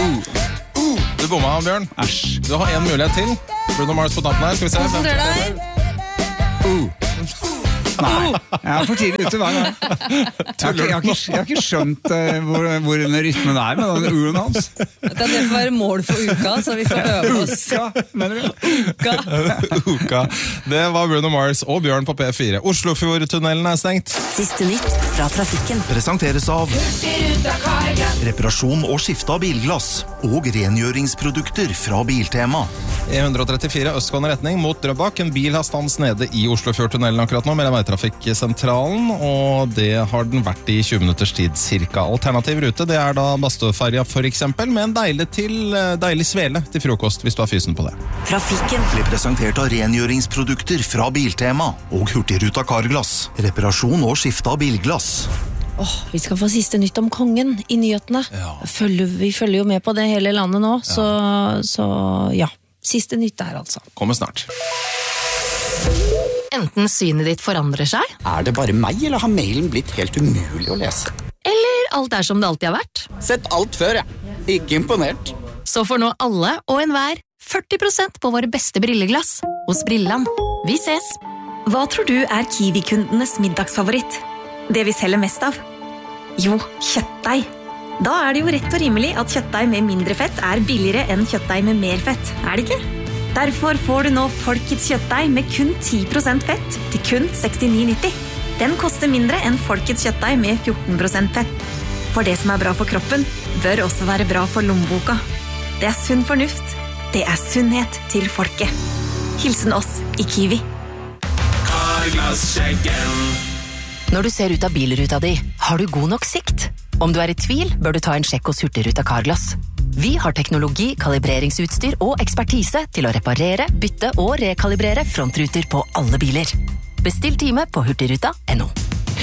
Du bomma, Bjørn. Æsj. Du har en mulighet til. Bruno Mars på tampen her, skal vi se. Konsentrer deg. Nei, jeg er for tidlig ute hver gang. Jeg har ikke skjønt hvor denne rytmen er med den uren hans. Det får være mål for uka, så vi får øve oss. Uka, mener du? Uka. Det var Bruno Mars og Bjørn på P4. Oslofjordtunnelen er stengt. Siste nytt fra trafikken. Presenteres av reparasjon og skifte av bilglass og rengjøringsprodukter fra Biltema. E134 østgående retning mot Drøbak. En bil har stans nede i Oslofjordtunnelen akkurat nå, med veitrafikksentralen, og det har den vært i 20 minutters tid cirka. Alternativ rute, det er da Bastøferja for eksempel, med en deilig svele til frokost, hvis du har fysen på det. Trafikken Ble presentert av rengjøringsprodukter fra Biltema og Hurtigruta Carglass. Reparasjon og skifte av bilglass. Vi skal få siste nytt om kongen i nyhetene. Ja. Vi følger jo med på det hele landet nå, så ja. Siste nytt der altså. Kommer snart. Enten synet ditt forandrer seg, Er det bare meg, eller har mailen blitt helt umulig å lese? eller alt er som det alltid har vært. Sett alt før, jeg. Ikke imponert. Så får nå alle og enhver 40% på våre beste brilleglass hos Brilland. Vi ses! Hva tror du er Kiwi-kundenes middagsfavoritt? Det vi selger mest av? Jo, kjøttdeig. Da er det jo rett og rimelig at kjøttdeig med mindre fett er billigere enn kjøttdeig med mer fett, er det ikke? Derfor får du nå Folkets kjøttdeig med kun 10% fett til kun 69,90. Den koster mindre enn Folkets kjøttdeig med 14% fett. For det som er bra for kroppen, bør også være bra for lommeboka. Det er sunn fornuft. Det er sunnhet til folket. Hilsen oss i Kiwi. Når du ser ut av bilruta di, har du god nok sikt? Om du er i tvil, bør du ta en sjekk hos Hurtigruta Carglass. Vi har teknologi, kalibreringsutstyr og ekspertise til å reparere, bytte og rekalibrere frontruter på alle biler. Bestill time på hurtigruta.no.